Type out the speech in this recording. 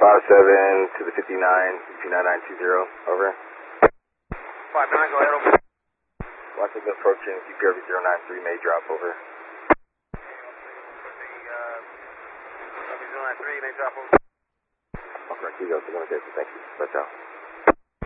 57 to the 59, 29920, over. 59, go ahead, over. Watch us approaching CPRV 093, may drop, over. CPRV 093, may drop, over. Okay, you go, thank you. Ciao.